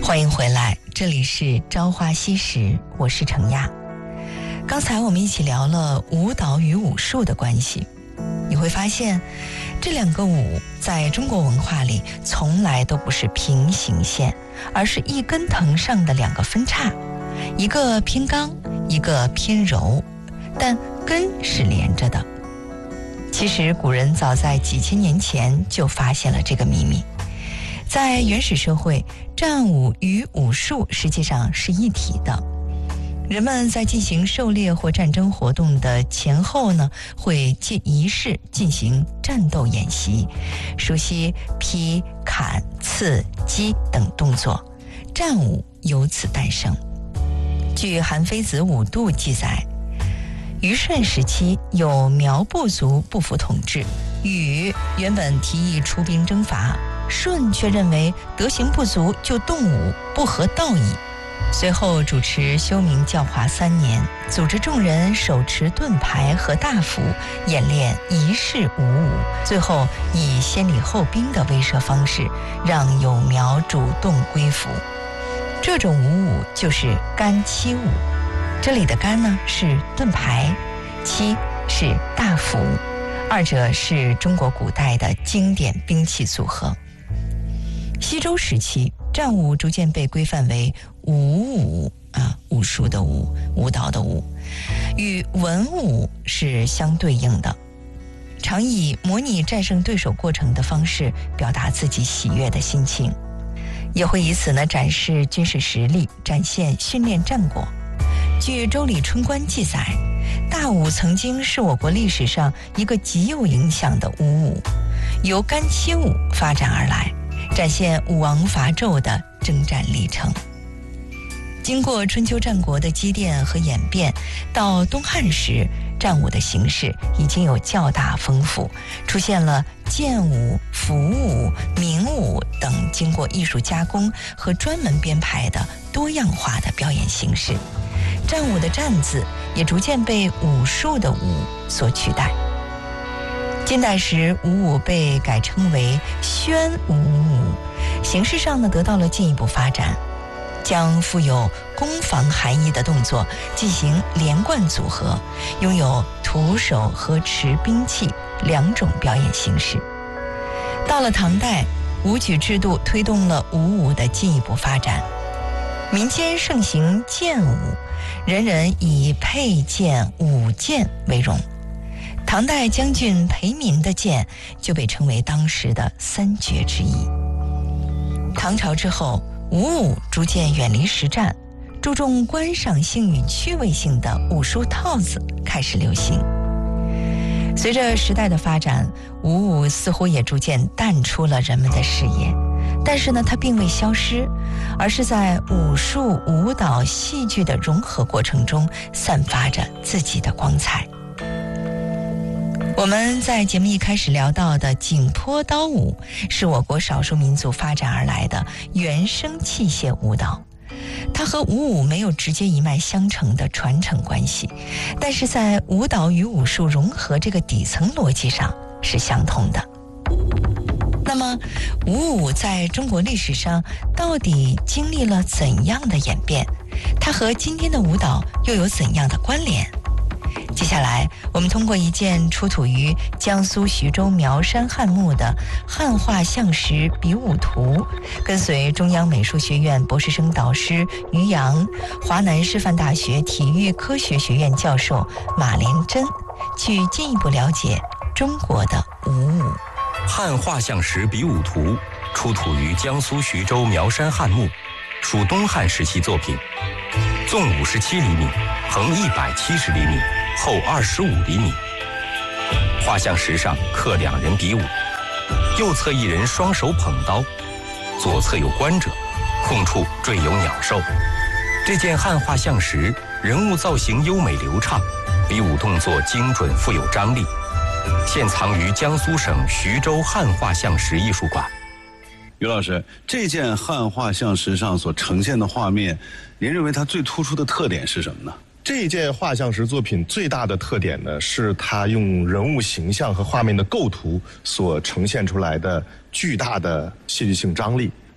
欢迎回来，这里是朝花夕拾，我是程亚。刚才我们一起聊了舞蹈与武术的关系，你会发现这两个舞在中国文化里从来都不是平行线，而是一根藤上的两个分叉，一个偏刚，一个偏柔，但根是连着的。其实古人早在几千年前就发现了这个秘密。在原始社会，战舞与武术实际上是一体的。人们在进行狩猎或战争活动的前后呢，会借仪式进行战斗演习，熟悉劈、砍、刺、击等动作，战舞由此诞生。据《韩非子·五度》记载，虞舜时期有苗部族不服统治，禹原本提议出兵征伐，舜却认为德行不足就动武，不合道义。随后主持修明教化3年，组织众人手持盾牌和大斧，演练仪式武舞，最后以先礼后兵的威慑方式，让有苗主动归服。这种武舞就是干戚舞，这里的干呢是盾牌，戚是大斧，二者是中国古代的经典兵器组合。西周时期，战舞逐渐被规范为武舞武术的武，舞蹈的舞，与文武是相对应的，常以模拟战胜对手过程的方式表达自己喜悦的心情，也会以此呢展示军事实力，展现训练战果。据《周礼春官》记载，大舞曾经是我国历史上一个极有影响的武舞，由干戚舞发展而来，展现武王伐纣的征战历程。经过春秋战国的积淀和演变，到东汉时，战舞的形式已经有较大丰富，出现了剑舞、符舞、明舞等经过艺术加工和专门编排的多样化的表演形式。战舞的战字也逐渐被武术的武所取代。近代时，武舞被改称为宣武舞，形式上呢得到了进一步发展，将富有攻防含义的动作进行连贯组合，拥有徒手和持兵器2种表演形式。到了唐代，武举制度推动了武舞的进一步发展，民间盛行剑舞，人人以佩剑、舞剑为荣。唐代将军裴民的剑就被称为当时的3绝之一。唐朝之后，武舞逐渐远离实战，注重观赏性与趣味性的武术套子开始流行。随着时代的发展，武舞似乎也逐渐淡出了人们的视野，但是呢，它并未消失，而是在武术、舞蹈、戏剧的融合过程中散发着自己的光彩。我们在节目一开始聊到的景颇刀舞，是我国少数民族发展而来的原生器械舞蹈，它和武舞没有直接一脉相承的传承关系，但是在舞蹈与武术融合这个底层逻辑上是相通的。那么武舞在中国历史上到底经历了怎样的演变？它和今天的舞蹈又有怎样的关联？接下来我们通过一件出土于江苏徐州苗山汉墓的汉画像石比武图，跟随中央美术学院博士生导师于洋、华南师范大学体育科学学院教授马连珍，去进一步了解中国的武舞。 汉画像石比武图出土于江苏徐州苗山汉墓，属东汉时期作品，纵57厘米，横170厘米，厚25厘米。画像石上刻2人比武，右侧一人双手捧刀，左侧有观者，空处缀有鸟兽。这件汉画像石人物造型优美流畅，比武动作精准富有张力，现藏于江苏省徐州汉画像石艺术馆。 于老师，这件汉画像石上所呈现的画面，您认为它最突出的特点是什么呢？ 这件画像石作品最大的特点呢，是它用人物形象和画面的构图所呈现出来的巨大的戏剧性张力。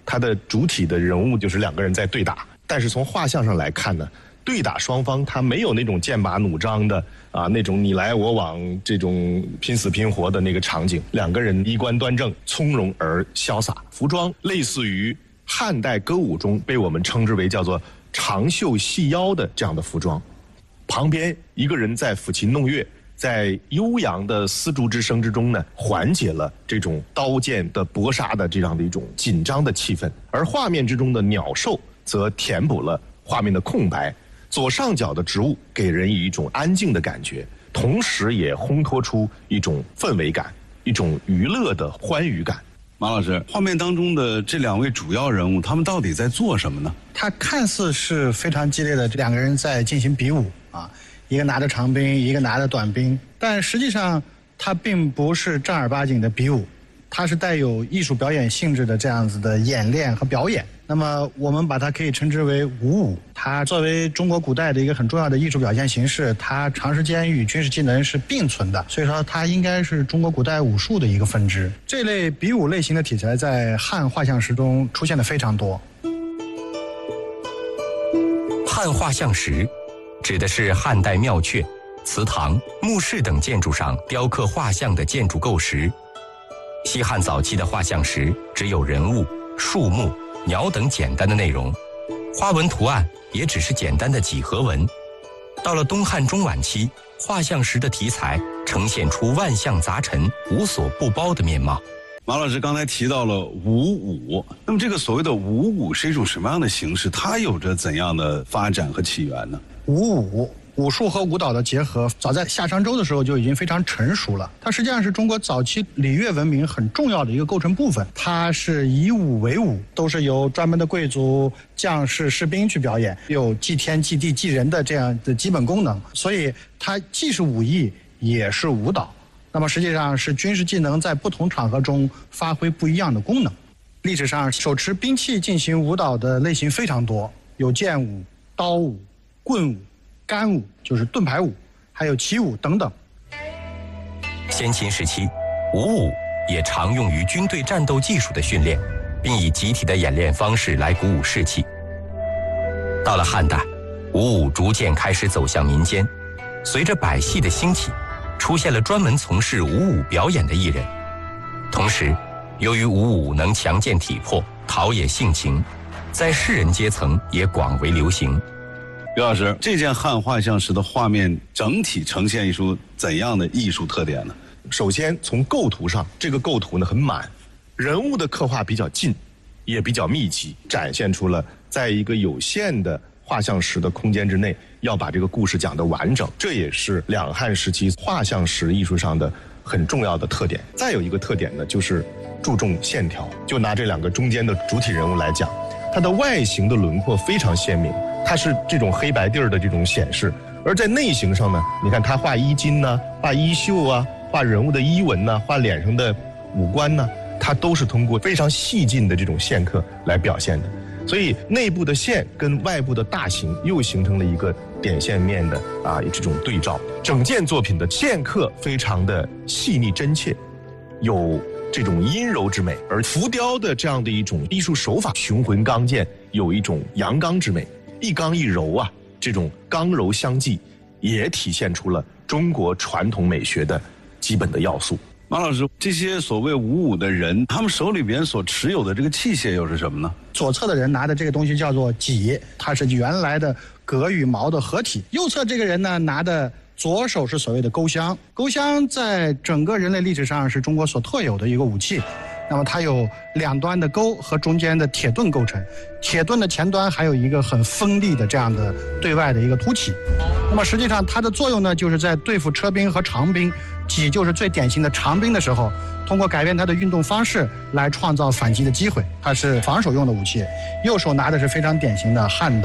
它的主体的人物就是两个人在对打。但是从画像上来看呢，对打双方他没有那种剑拔弩张的那种你来我往这种拼死拼活的那个场景，两个人衣冠端正，从容而潇洒，服装类似于汉代歌舞中被我们称之为叫做长袖细腰的这样的服装，旁边一个人在抚琴弄乐，在悠扬的丝竹之声之中呢，缓解了这种刀剑的搏杀的这样的一种紧张的气氛，而画面之中的鸟兽则填补了画面的空白，左上角的植物给人以一种安静的感觉，同时也烘托出一种氛围感，一种娱乐的欢愉感。 马老师，画面当中的这两位主要人物，他们到底在做什么呢？ 他看似是非常激烈的两个人在进行比武一个拿着长兵，一个拿着短兵，但实际上他并不是正儿八经的比武，它是带有艺术表演性质的这样子的演练和表演。那么我们把它可以称之为武舞，它作为中国古代的一个很重要的艺术表现形式，它长时间与军事技能是并存的，所以说它应该是中国古代武术的一个分支。这类比武类型的题材在汉画像石中出现的非常多。 汉画像石指的是汉代庙阙、祠堂、墓室等建筑上雕刻画像的建筑构石。西汉早期的画像石只有人物、树木、鸟等简单的内容，花纹图案也只是简单的几何纹。到了东汉中晚期，画像石的题材呈现出万象杂陈、无所不包的面貌。 马老师刚才提到了武舞，那么这个所谓的武舞是一种什么样的形式？它有着怎样的发展和起源呢？ 武舞，武术和舞蹈的结合，早在夏商周的时候就已经非常成熟了。它实际上是中国早期礼乐文明很重要的一个构成部分。它是以武为武，都是由专门的贵族、将士、士兵去表演，有祭天、祭地、祭人的这样的基本功能。所以它既是武艺，也是舞蹈。那么实际上是军事技能在不同场合中发挥不一样的功能。历史上手持兵器进行舞蹈的类型非常多，有剑舞、刀舞、棍舞、杆舞，就是盾牌舞，还有旗舞等等。 先秦时期，武舞也常用于军队战斗技术的训练，并以集体的演练方式来鼓舞士气。到了汉代，武舞逐渐开始走向民间，随着百戏的兴起，出现了专门从事武舞表演的艺人。同时，由于武舞能强健体魄、陶冶性情，在士人阶层也广为流行。 刘老师，这件汉画像石的画面整体呈现一出怎样的艺术特点呢？ 首先从构图上，这个构图呢很满，人物的刻画比较近，也比较密集，展现出了在一个有限的画像石的空间之内，要把这个故事讲得完整，这也是两汉时期画像石艺术上的很重要的特点。再有一个特点呢，就是注重线条。就拿这两个中间的主体人物来讲，它的外形的轮廓非常鲜明，它是这种黑白地儿的这种显示。而在内形上呢，你看它画衣襟呢，画衣袖啊，画人物的衣纹呢，画脸上的五官呢，它都是通过非常细劲的这种线刻来表现的。所以内部的线跟外部的大形又形成了一个点线面的这种对照。整件作品的线刻非常的细腻真切，有这种阴柔之美，而浮雕的这样的一种艺术手法雄浑刚健，有一种阳刚之美，一刚一柔啊，这种刚柔相济，也体现出了中国传统美学的基本的要素。 马老师，这些所谓武舞的人，他们手里边所持有的这个器械又是什么呢？ 左侧的人拿的这个东西叫做戟，它是原来的戈与矛的合体。右侧这个人呢，拿的左手是所谓的钩香。钩香在整个人类历史上是中国所特有的一个武器。那么它有两端的钩和中间的铁盾构成，铁盾的前端还有一个很锋利的这样的对外的一个凸起。那么实际上它的作用呢，就是在对付车兵和长兵，戟就是最典型的长兵的时候，通过改变它的运动方式来创造反击的机会，它是防守用的武器。右手拿的是非常典型的汉刀。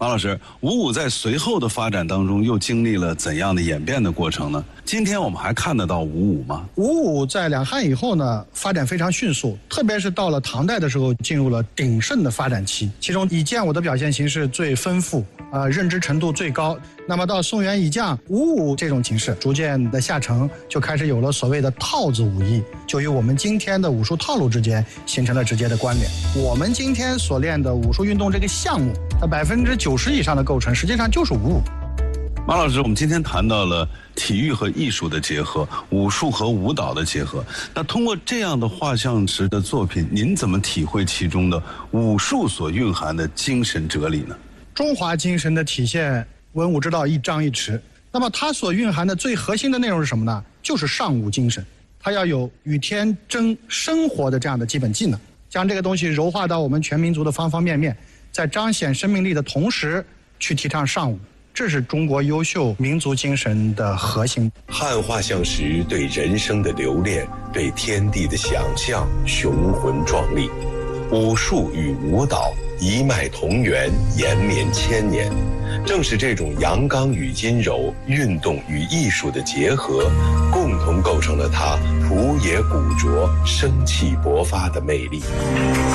马老师，武舞在随后的发展当中又经历了怎样的演变的过程呢？今天我们还看得到武舞吗？ 武舞在两汉以后呢，发展非常迅速，特别是到了唐代的时候，进入了鼎盛的发展期。其中以剑舞的表现形式最丰富，认知程度最高。那么到宋元以降，武舞这种形式逐渐的下沉，就开始有了所谓的套子武艺，就与我们今天的武术套路之间形成了直接的关联。我们今天所练的武术运动这个项目，它90%以上的构成实际上就是武舞。 马老师，我们今天谈到了体育和艺术的结合，武术和舞蹈的结合。那通过这样的画像石的作品，您怎么体会其中的武术所蕴含的精神哲理呢？ 中华精神的体现，文武之道一张一弛。那么它所蕴含的最核心的内容是什么呢？就是尚武精神。它要有与天争生活的这样的基本技能，将这个东西柔化到我们全民族的方方面面，在彰显生命力的同时，去提倡尚武。这是中国优秀民族精神的核心。 汉画像石对人生的留恋，对天地的想象，雄浑壮丽。武术与舞蹈一脉同源，延绵千年。正是这种阳刚与阴柔、运动与艺术的结合，共同构成了它朴野古拙、生气勃发的魅力。